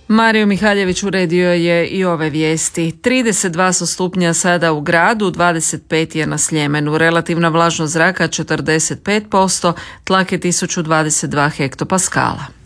Mario Mihaljević uredio je i ove vijesti. 32 su stupnja sada u gradu, 25 je na Sljemenu. Relativna vlažnost zraka 45%, tlak je 1022 hektopaskala.